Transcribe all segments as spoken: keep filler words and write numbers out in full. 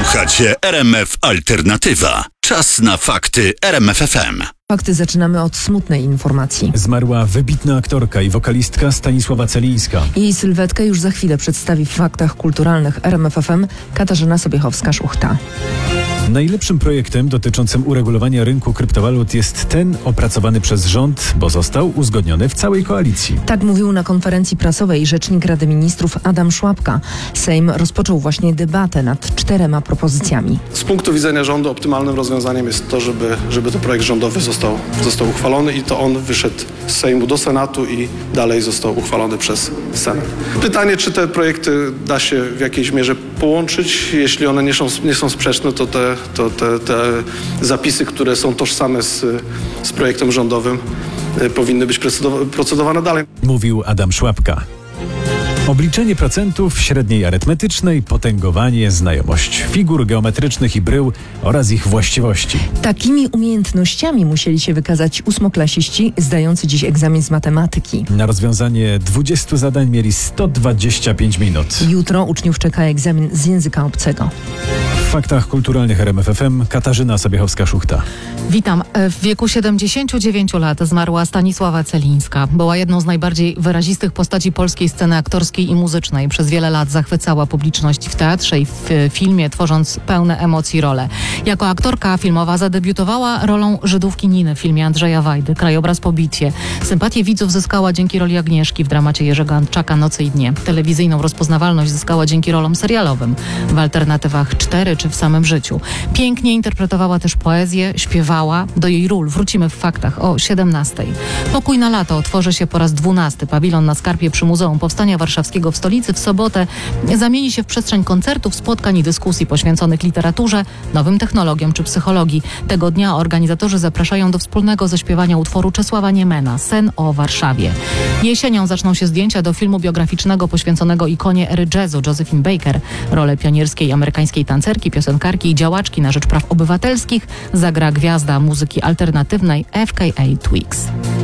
Słuchacie R M F Alternatywa. Czas na fakty R M F F M. Fakty zaczynamy od smutnej informacji. Zmarła wybitna aktorka i wokalistka Stanisława Celińska. Jej sylwetkę już za chwilę przedstawi w faktach kulturalnych R M F F M Katarzyna Sobiechowska-Szuchta. Najlepszym projektem dotyczącym uregulowania rynku kryptowalut jest ten opracowany przez rząd, bo został uzgodniony w całej koalicji. Tak mówił na konferencji prasowej rzecznik Rady Ministrów Adam Szłapka. Sejm rozpoczął właśnie debatę nad czterema propozycjami. Z punktu widzenia rządu optymalnym rozwiązaniem jest to, żeby, żeby to projekt rządowy został, został uchwalony i to on wyszedł z Sejmu do Senatu i dalej został uchwalony przez Senat. Pytanie, czy te projekty da się w jakiejś mierze połączyć. Jeśli one nie są, nie są sprzeczne, to te, to te, te zapisy, które są tożsame z, z projektem rządowym, powinny być procedowane dalej. Mówił Adam Szłapka. Obliczenie procentów, średniej arytmetycznej, potęgowanie, znajomość figur geometrycznych i brył oraz ich właściwości. Takimi umiejętnościami musieli się wykazać ósmoklasiści zdający dziś egzamin z matematyki. Na rozwiązanie dwudziestu zadań mieli sto dwadzieścia pięć minut. Jutro uczniów czeka egzamin z języka obcego. W faktach kulturalnych R M F F M Katarzyna Sobiechowska-Szuchta. Witam. W wieku siedemdziesięciu dziewięciu lat zmarła Stanisława Celińska. Była jedną z najbardziej wyrazistych postaci polskiej sceny aktorskiej i muzycznej. Przez wiele lat zachwycała publiczność w teatrze i w filmie, tworząc pełne emocji role. Jako aktorka filmowa zadebiutowała rolą Żydówki Niny w filmie Andrzeja Wajdy, Krajobraz po bitwie. Sympatię widzów zyskała dzięki roli Agnieszki w dramacie Jerzego Antczaka Noce i dnie. Telewizyjną rozpoznawalność zyskała dzięki rolom serialowym w alternatywach cztery czy w Samym życiu. Pięknie interpretowała też poezję, śpiewała. Do jej ról wrócimy w faktach o siedemnastej. Pokój na lato otworzy się po raz dwunasty. Pawilon na Skarpie przy Muzeum Powstania Warszawskiego w stolicy w sobotę zamieni się w przestrzeń koncertów, spotkań i dyskusji poświęconych literaturze, nowym technologiom czy psychologii. Tego dnia organizatorzy zapraszają do wspólnego zaśpiewania utworu Czesława Niemena Sen o Warszawie. Jesienią zaczną się zdjęcia do filmu biograficznego poświęconego ikonie ery jazzu Josephine Baker. Rolę pionierskiej amerykańskiej tancerki, piosenkarki i działaczki na rzecz praw obywatelskich zagra gwiazda muzyki alternatywnej F K A Twigs.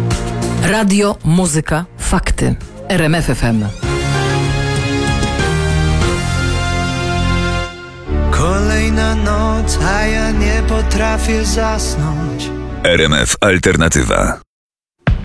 Radio, muzyka, fakty. R M F F M. Kolejna noc, a ja nie potrafię zasnąć. R M F Alternatywa.